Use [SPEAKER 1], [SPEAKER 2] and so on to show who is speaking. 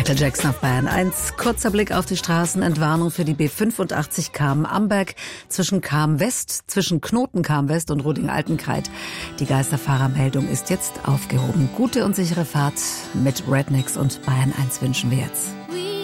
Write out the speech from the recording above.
[SPEAKER 1] Michael Jackson auf Bayern 1. Kurzer Blick auf die Straßen. Entwarnung für die B85 Cham-Amberg zwischen Knoten Cham-West und Ruding-Altenkreid. Die Geisterfahrermeldung ist jetzt aufgehoben. Gute und sichere Fahrt mit Rednecks und Bayern 1 wünschen wir jetzt.